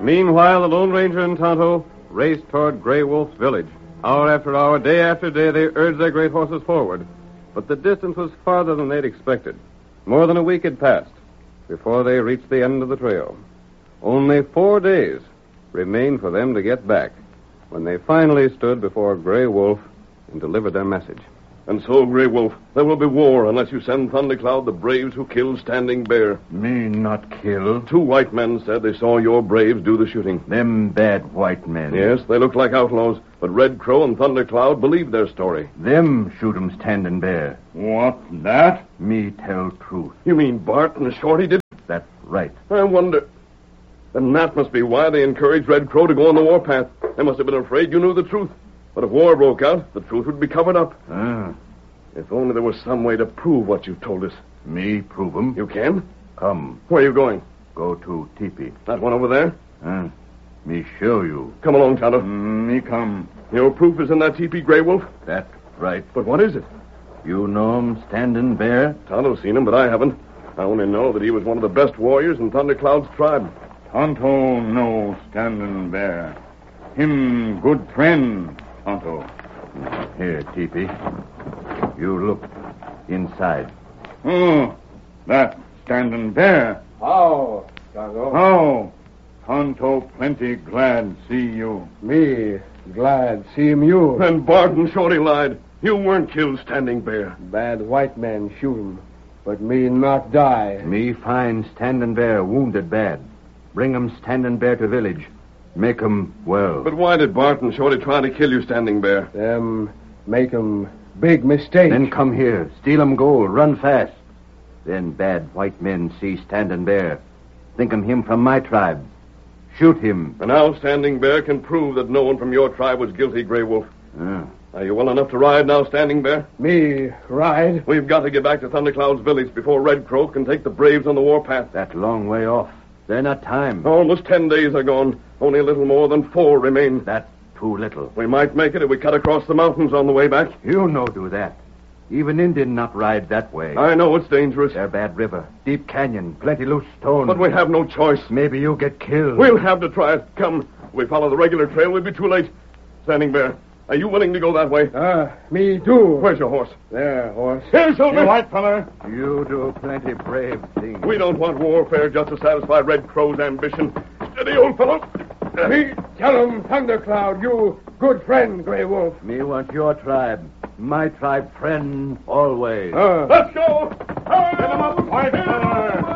Meanwhile, the Lone Ranger and Tonto raced toward Gray Wolf's village. Hour after hour, day after day, they urged their great horses forward. But the distance was farther than they'd expected. More than a week had passed before they reached the end of the trail. Only 4 days remained for them to get back when they finally stood before Gray Wolf and delivered their message. And so, Gray Wolf, there will be war unless you send Thundercloud the braves who killed Standing Bear. Me not kill. 2 white men said they saw your braves do the shooting. Them bad white men. Yes, they look like outlaws, but Red Crow and Thundercloud believed their story. Them shoot 'em Standing Bear. What, that? Me tell truth. You mean Bart and Shorty did? That right. I wonder. Then that must be why they encouraged Red Crow to go on the warpath. They must have been afraid you knew the truth. But if war broke out, the truth would be covered up. If only there was some way to prove what you told us. Me prove 'em. You can? Come. Where are you going? Go to teepee. That one over there? Me show you. Come along, Tonto. Me come. Your proof is in that teepee, Gray Wolf? That right. But what is it? You know him, Standing Bear? Tonto's seen him, but I haven't. I only know that he was one of the best warriors in Thundercloud's tribe. Tonto no Standing Bear. Him good friend, Tonto. Here, teepee. You look inside. Oh, that Standing Bear. How, Tonto? Oh, Tonto plenty glad see you. Me glad see him you. Then Bart and Shorty lied. You weren't killed, Standing Bear. Bad white man shoot him, but me not die. Me find Standing Bear wounded bad. Bring 'em Standing Bear to village. Make 'em well. But why did Bart and Shorty try to kill you, Standing Bear? Them make 'em big mistake. Then come here. Steal 'em gold. Run fast. Then bad white men see Standing Bear. Think 'em him from my tribe. Shoot him. And now Standing Bear can prove that no one from your tribe was guilty, Gray Wolf. Are you well enough to ride now, Standing Bear? Me ride? We've got to get back to Thundercloud's village before Red Crow can take the braves on the warpath. That long way off. They're not time. Almost 10 days are gone. Only a little more than 4 remain. That too little. We might make it if we cut across the mountains on the way back. You no do that. Even Indian not ride that way. I know it's dangerous. They're bad river. Deep canyon. Plenty loose stone. But we have no choice. Maybe you get killed. We'll have to try it. Come. If we follow the regular trail, we'll be too late. Standing Bear, are you willing to go that way? Me do. Where's your horse? There, horse. Here, Silver. You white feller. You do plenty brave things. We don't want warfare just to satisfy Red Crow's ambition. Steady, old fellow. Me tell 'em Thundercloud, you good friend, Gray Wolf. Me want your tribe. My tribe friend always. Let's go. Get him up, white feller.